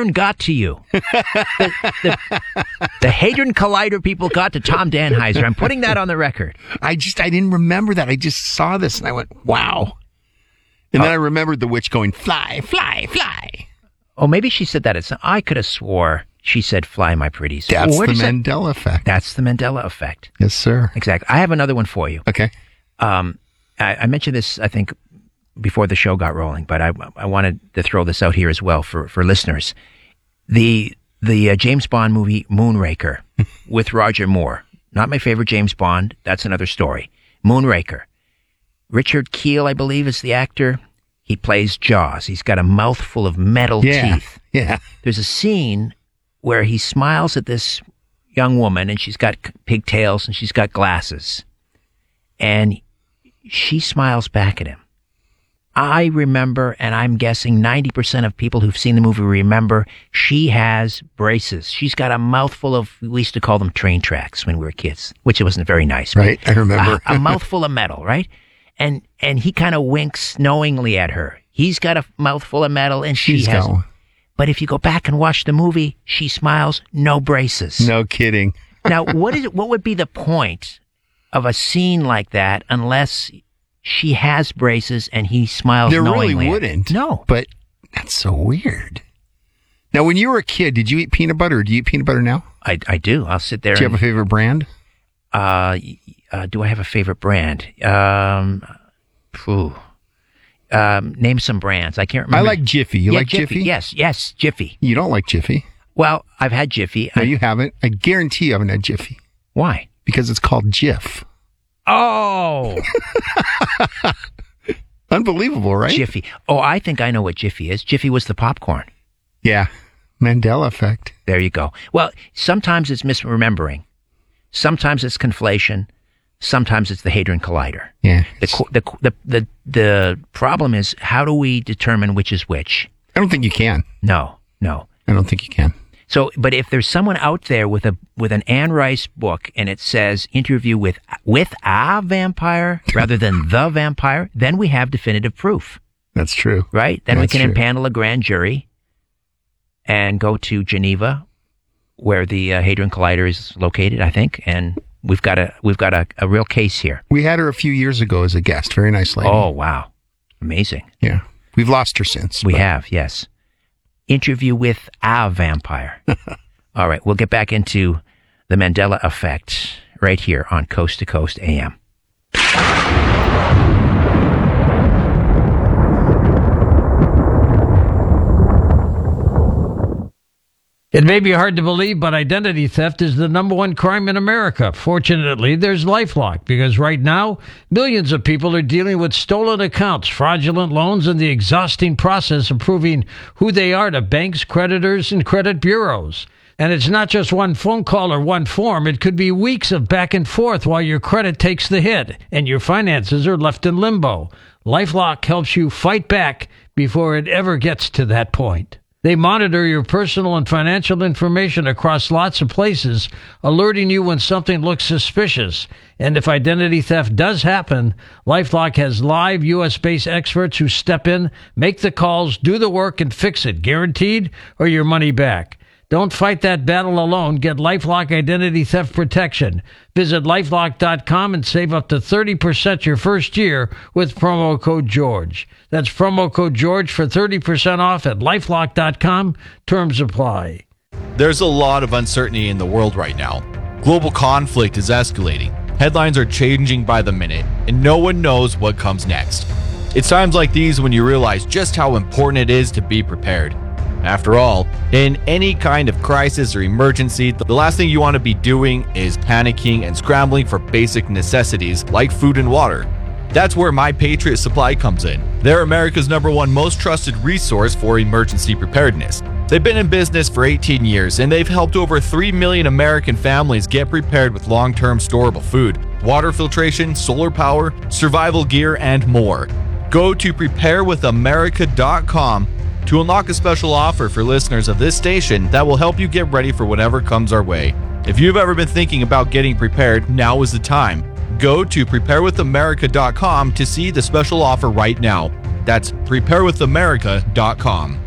Saturn got to you. The Hadron Collider people got to Tom Danheiser. I'm putting that on the record. I didn't remember that. I just saw this and I went, wow. And then I remembered the witch going, fly, fly, fly. Oh, maybe she said that. I could have swore she said, fly, my pretties. That's the Mandela effect. That's the Mandela effect. Yes, sir. Exactly. I have another one for you. Okay. I mentioned this, I think, before the show got rolling, but I wanted to throw this out here as well for listeners. The James Bond movie Moonraker with Roger Moore. Not my favorite James Bond. That's another story. Moonraker. Richard Kiel, I believe, is the actor. He plays Jaws. He's got a mouthful of metal teeth. Yeah. There's a scene where he smiles at this young woman, and she's got pigtails, and she's got glasses. And she smiles back at him. I remember, and I'm guessing 90% of people who've seen the movie remember, she has braces. She's got a mouthful of, we used to call them train tracks when we were kids, which it wasn't very nice. Right, I remember. A mouthful of metal, right? And he kind of winks knowingly at her. He's got a mouthful of metal, and she has. But if you go back and watch the movie, she smiles, no braces. No kidding. Now, what would be the point of a scene like that unless she has braces and he smiles knowingly? There really wouldn't. No. But that's so weird. Now, when you were a kid, did you eat peanut butter, or do you eat peanut butter now? I do. I'll sit there. Do you have a favorite brand? Do I have a favorite brand? Name some brands. I can't remember. I like Jiffy. You like Jiffy? Yes, Jiffy. You don't like Jiffy? Well, I've had Jiffy. No, you haven't. I guarantee you haven't had Jiffy. Why? Because it's called Jif. Oh! Unbelievable, right? Jiffy. Oh, I think I know what Jiffy is. Jiffy was the popcorn. Yeah. Mandela effect. There you go. Well, sometimes it's misremembering. Sometimes it's conflation. Sometimes it's the Hadron Collider. Yeah. The problem is, how do we determine which is which? I don't think you can. No. I don't think you can. So, but if there's someone out there with an Anne Rice book and it says interview with a vampire rather than the vampire, then we have definitive proof. That's true. Right? Then we can impanel a grand jury and go to Geneva, where the Hadron Collider is located, I think, and we've got a real case here. We had her a few years ago as a guest. Very nice lady. Oh, wow. Amazing. Yeah. We've lost her since. We have, yes. Interview with a vampire. All right, we'll get back into the Mandela effect right here on Coast to Coast AM. It may be hard to believe, but identity theft is the number one crime in America. Fortunately, there's LifeLock, because right now, millions of people are dealing with stolen accounts, fraudulent loans, and the exhausting process of proving who they are to banks, creditors, and credit bureaus. And it's not just one phone call or one form. It could be weeks of back and forth while your credit takes the hit and your finances are left in limbo. LifeLock helps you fight back before it ever gets to that point. They monitor your personal and financial information across lots of places, alerting you when something looks suspicious. And if identity theft does happen, LifeLock has live U.S.-based experts who step in, make the calls, do the work, and fix it, guaranteed, or your money back. Don't fight that battle alone. Get LifeLock Identity Theft Protection. Visit LifeLock.com and save up to 30% your first year with promo code GEORGE. That's promo code GEORGE for 30% off at LifeLock.com. Terms apply. There's a lot of uncertainty in the world right now. Global conflict is escalating. Headlines are changing by the minute, and no one knows what comes next. It's times like these when you realize just how important it is to be prepared. After all, in any kind of crisis or emergency, the last thing you want to be doing is panicking and scrambling for basic necessities like food and water. That's where My Patriot Supply comes in. They're America's #1 most trusted resource for emergency preparedness. They've been in business for 18 years, and they've helped over 3 million American families get prepared with long-term storable food, water filtration, solar power, survival gear, and more. Go to preparewithamerica.com to unlock a special offer for listeners of this station that will help you get ready for whatever comes our way. If you've ever been thinking about getting prepared, now is the time. Go to preparewithamerica.com to see the special offer right now. That's preparewithamerica.com.